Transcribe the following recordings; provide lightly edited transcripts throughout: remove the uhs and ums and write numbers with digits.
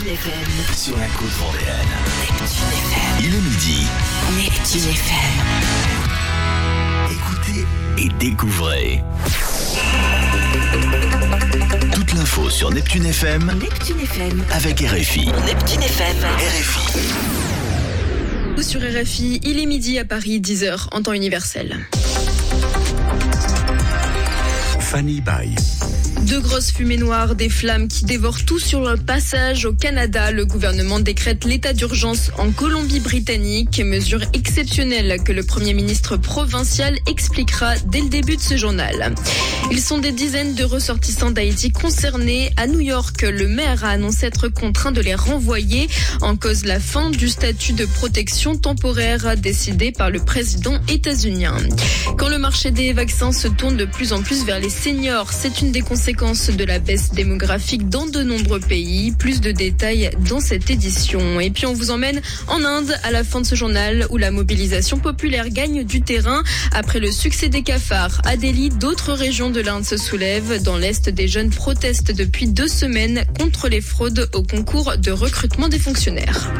FM. Sur la côte vendéenne. Neptune FM. Il est midi. Neptune FM. Écoutez et découvrez. Toute l'info sur Neptune FM. Neptune FM. Avec RFI. Neptune FM. RFI. Sur RFI, il est midi à Paris, 10h en temps universel. Fanny Bay. De grosses fumées noires, des flammes qui dévorent tout sur leur passage au Canada. Le gouvernement décrète l'état d'urgence en Colombie-Britannique, mesure exceptionnelle que le Premier ministre provincial expliquera dès le début de ce journal. Ils sont des dizaines de ressortissants d'Haïti concernés. À New York, le maire a annoncé être contraint de les renvoyer. En cause la fin du statut de protection temporaire décidé par le président états-unien. Quand le marché des vaccins se tourne de plus en plus vers les seniors, c'est une des conséquences de la baisse démographique dans de nombreux pays. Plus de détails dans cette édition. Et puis on vous emmène en Inde à la fin de ce journal où la mobilisation populaire gagne du terrain. Après le succès des cafards à Delhi, d'autres régions de l'Inde se soulèvent. Dans l'Est, des jeunes protestent depuis 2 semaines contre les fraudes au concours de recrutement des fonctionnaires.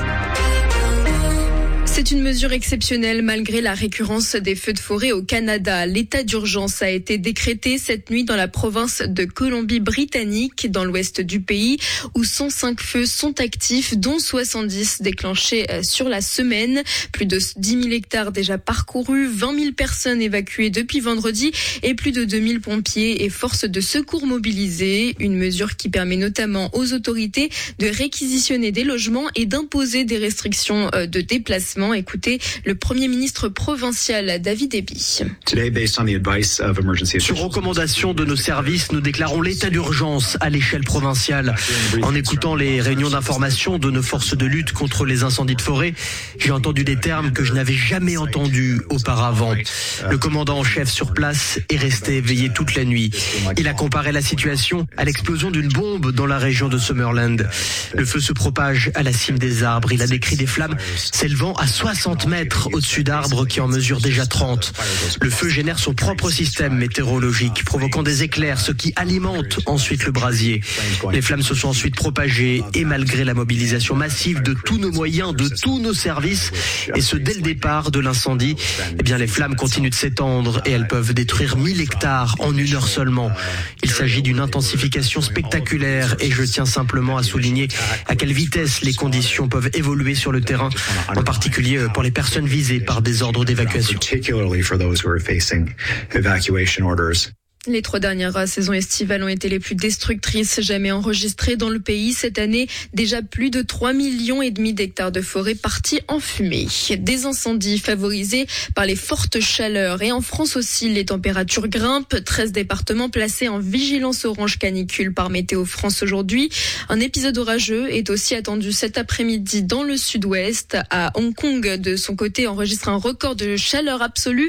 C'est une mesure exceptionnelle malgré la récurrence des feux de forêt au Canada. L'état d'urgence a été décrété cette nuit dans la province de Colombie-Britannique, dans l'ouest du pays, où 105 feux sont actifs, dont 70 déclenchés sur la semaine. Plus de 10 000 hectares déjà parcourus, 20 000 personnes évacuées depuis vendredi et plus de 2 000 pompiers et forces de secours mobilisées. Une mesure qui permet notamment aux autorités de réquisitionner des logements et d'imposer des restrictions de déplacement. Écoutez le Premier ministre provincial David Eby. Sur recommandation de nos services, nous déclarons l'état d'urgence à l'échelle provinciale. En écoutant les réunions d'information de nos forces de lutte contre les incendies de forêt, j'ai entendu des termes que je n'avais jamais entendus auparavant. Le commandant en chef sur place est resté éveillé toute la nuit. Il a comparé la situation à l'explosion d'une bombe dans la région de Summerland. Le feu se propage à la cime des arbres. Il a décrit des flammes s'élevant à 60 mètres au-dessus d'arbres qui en mesurent déjà 30. Le feu génère son propre système météorologique, provoquant des éclairs, ce qui alimente ensuite le brasier. Les flammes se sont ensuite propagées et malgré la mobilisation massive de tous nos moyens, de tous nos services, et ce dès le départ de l'incendie, les flammes continuent de s'étendre et elles peuvent détruire 1000 hectares en 1 heure seulement. Il s'agit d'une intensification spectaculaire et je tiens simplement à souligner à quelle vitesse les conditions peuvent évoluer sur le terrain, en particulier pour les personnes visées par des ordres d'évacuation. Les 3 dernières saisons estivales ont été les plus destructrices jamais enregistrées dans le pays. Cette année, déjà plus de 3,5 millions d'hectares de forêt partis en fumée. Des incendies favorisés par les fortes chaleurs. Et en France aussi, les températures grimpent. 13 départements placés en vigilance orange canicule par Météo France aujourd'hui. Un épisode orageux est aussi attendu cet après-midi dans le sud-ouest. À Hong Kong, de son côté, enregistre un record de chaleur absolue.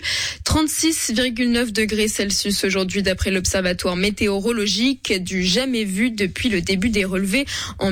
36,9 degrés Celsius aujourd'hui, d'après l'Observatoire météorologique, du jamais vu depuis le début des relevés en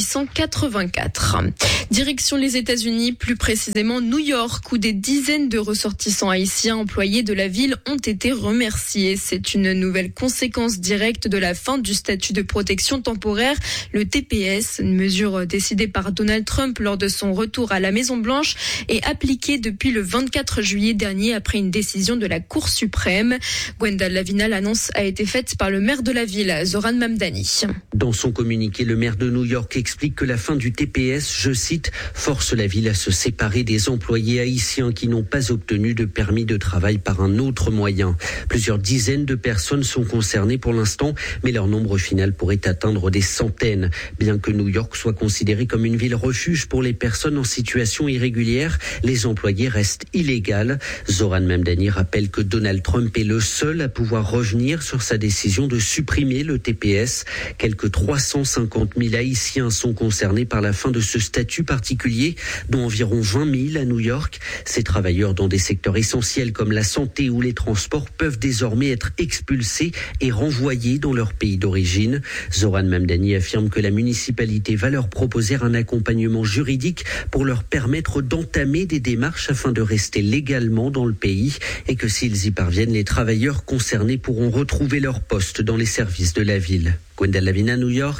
1884. Direction les États-Unis, plus précisément New York, où des dizaines de ressortissants haïtiens employés de la ville ont été remerciés. C'est une nouvelle conséquence directe de la fin du statut de protection temporaire, le TPS, une mesure décidée par Donald Trump lors de son retour à la Maison-Blanche et appliquée depuis le 24 juillet dernier après une décision de la Cour suprême. Gwenda Lavina, l'annonce a été faite par le maire de la ville, Zoran Mamdani. Dans son communiqué, le maire de New York explique que la fin du TPS, je cite, force la ville à se séparer des employés haïtiens qui n'ont pas obtenu de permis de travail par un autre moyen. Plusieurs dizaines de personnes sont concernées pour l'instant, mais leur nombre final pourrait atteindre des centaines. Bien que New York soit considérée comme une ville refuge pour les personnes en situation irrégulière, les employés restent illégaux. Zoran Mamdani rappelle que Donald Trump est le seul à pouvoir revenir sur sa décision de supprimer le TPS. Quelques 350 000 Haïtiens sont concernés par la fin de ce statut particulier, dont environ 20 000 à New York. Ces travailleurs dans des secteurs essentiels comme la santé ou les transports peuvent désormais être expulsés et renvoyés dans leur pays d'origine. Zoran Mamdani affirme que la municipalité va leur proposer un accompagnement juridique pour leur permettre d'entamer des démarches afin de rester légalement dans le pays et que s'ils y parviennent, les travailleurs concernés pourront retrouver leur poste dans les services de la ville. Gwenda Lavina, New York,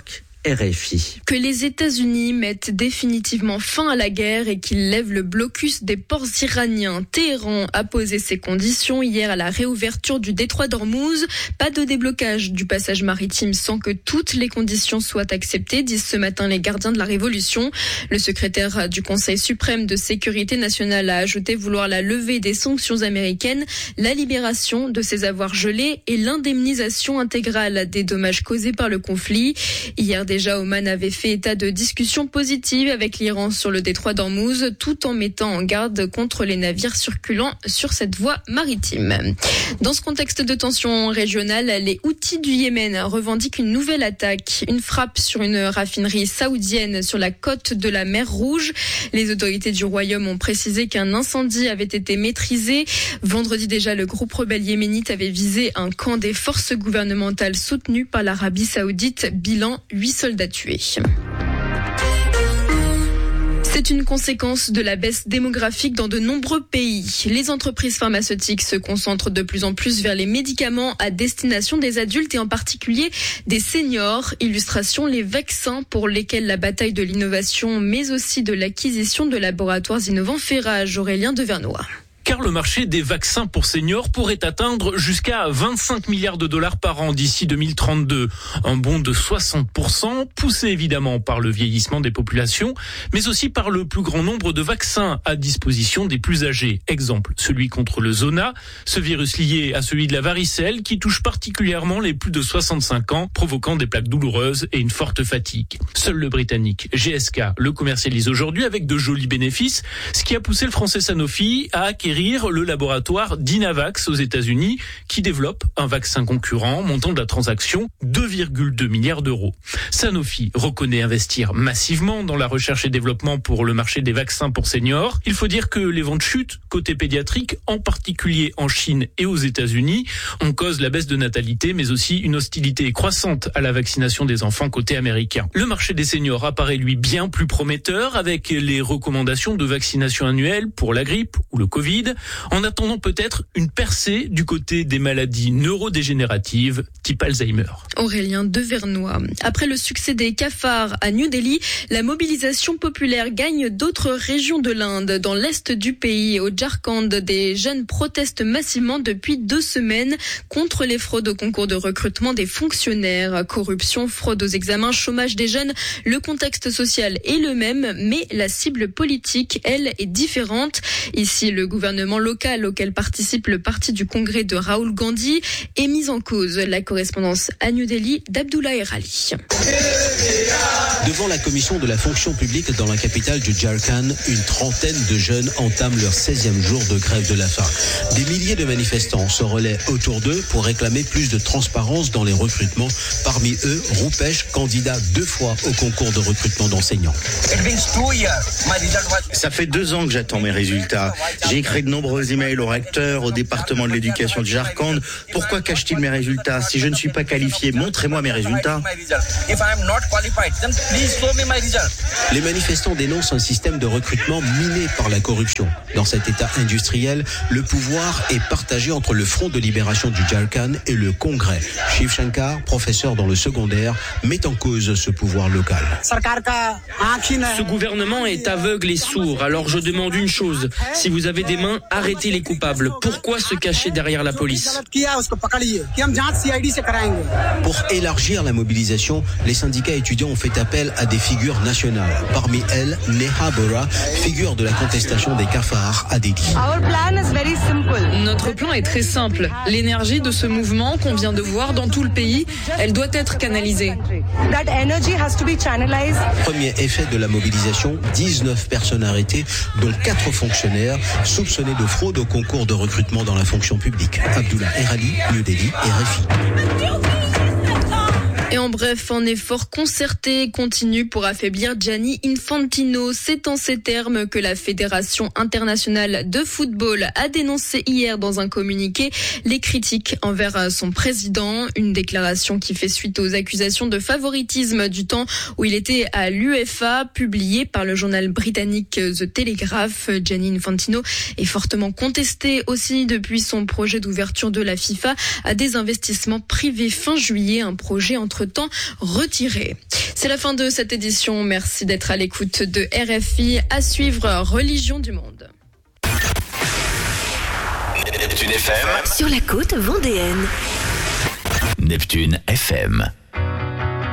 RFI. Que les États-Unis mettent définitivement fin à la guerre et qu'ils lèvent le blocus des ports iraniens. Téhéran a posé ses conditions hier à la réouverture du détroit d'Ormuz. Pas de déblocage du passage maritime sans que toutes les conditions soient acceptées, disent ce matin les gardiens de la Révolution. Le secrétaire du Conseil suprême de sécurité nationale a ajouté vouloir la levée des sanctions américaines, la libération de ses avoirs gelés et l'indemnisation intégrale des dommages causés par le conflit. Hier déjà, Oman avait fait état de discussions positives avec l'Iran sur le détroit d'Ormuz, tout en mettant en garde contre les navires circulant sur cette voie maritime. Dans ce contexte de tension régionale, les Houthis du Yémen revendiquent une nouvelle attaque, une frappe sur une raffinerie saoudienne sur la côte de la mer Rouge. Les autorités du royaume ont précisé qu'un incendie avait été maîtrisé. Vendredi déjà, le groupe rebelle yéménite avait visé un camp des forces gouvernementales soutenues par l'Arabie saoudite. Bilan, 8 soldats tués. C'est une conséquence de la baisse démographique dans de nombreux pays. Les entreprises pharmaceutiques se concentrent de plus en plus vers les médicaments à destination des adultes et en particulier des seniors. Illustration, les vaccins pour lesquels la bataille de l'innovation mais aussi de l'acquisition de laboratoires innovants fait rage. Aurélien Devernois. Car le marché des vaccins pour seniors pourrait atteindre jusqu'à 25 milliards de dollars par an d'ici 2032. Un bond de 60%, poussé évidemment par le vieillissement des populations, mais aussi par le plus grand nombre de vaccins à disposition des plus âgés. Exemple, celui contre le Zona, ce virus lié à celui de la varicelle qui touche particulièrement les plus de 65 ans, provoquant des plaques douloureuses et une forte fatigue. Seul le britannique GSK le commercialise aujourd'hui avec de jolis bénéfices, ce qui a poussé le français Sanofi à acquérir le laboratoire Dynavax aux États-Unis qui développe un vaccin concurrent montant de la transaction 2,2 milliards d'euros. Sanofi reconnaît investir massivement dans la recherche et développement pour le marché des vaccins pour seniors. Il faut dire que les ventes chutent côté pédiatrique, en particulier en Chine et aux États-Unis. On cause la baisse de natalité, mais aussi une hostilité croissante à la vaccination des enfants côté américain. Le marché des seniors apparaît lui bien plus prometteur avec les recommandations de vaccination annuelle pour la grippe ou le Covid. En attendant peut-être une percée du côté des maladies neurodégénératives type Alzheimer. Aurélien Devernois. Après le succès des cafards à New Delhi, la mobilisation populaire gagne d'autres régions de l'Inde. Dans l'est du pays, au Jharkhand, des jeunes protestent massivement depuis 2 semaines contre les fraudes au concours de recrutement des fonctionnaires. Corruption, fraude aux examens, chômage des jeunes. Le contexte social est le même, mais la cible politique, elle, est différente. Ici, le gouvernement local auquel participe le parti du congrès de Rahul Gandhi est mis en cause. La correspondance à New Delhi d'Abdullah Erali. Devant la commission de la fonction publique dans la capitale du Jharkhand, une trentaine de jeunes entament leur 16e jour de grève de la faim. Des milliers de manifestants se relaient autour d'eux pour réclamer plus de transparence dans les recrutements. Parmi eux, Rupesh, candidat 2 fois au concours de recrutement d'enseignants. Ça fait 2 ans que j'attends mes résultats. J'ai écrit de nombreux emails au recteur, au département de l'éducation du Jharkhand. Pourquoi cache-t-il mes résultats? Si je ne suis pas qualifié, montrez-moi mes résultats. Les manifestants dénoncent un système de recrutement miné par la corruption. Dans cet état industriel, le pouvoir est partagé entre le Front de libération du Jharkhand et le Congrès. Shiv Shankar, professeur dans le secondaire, met en cause ce pouvoir local. Ce gouvernement est aveugle et sourd, alors je demande une chose. Si vous avez des mains, arrêtez les coupables. Pourquoi se cacher derrière la police? Pour élargir la mobilisation, les syndicats étudiants ont fait appel à des figures nationales. Parmi elles, Neha Bora, figure de la contestation des cafards à Delhi. Notre plan est très simple. L'énergie de ce mouvement qu'on vient de voir dans tout le pays, elle doit être canalisée. Premier effet de la mobilisation, 19 personnes arrêtées, dont 4 fonctionnaires soupçonnés de fraude au concours de recrutement dans la fonction publique. Abdullah Erali, New Delhi, RFI. Et en bref, un effort concerté continue pour affaiblir Gianni Infantino. C'est en ces termes que la Fédération internationale de football a dénoncé hier dans un communiqué les critiques envers son président. Une déclaration qui fait suite aux accusations de favoritisme du temps où il était à l'UEFA, publiée par le journal britannique The Telegraph. Gianni Infantino est fortement contesté aussi depuis son projet d'ouverture de la FIFA à des investissements privés fin juillet, un projet entre entre-temps retiré. C'est la fin de cette édition. Merci d'être à l'écoute de RFI. À suivre, Religion du monde. Neptune FM. Sur la côte vendéenne. Neptune FM.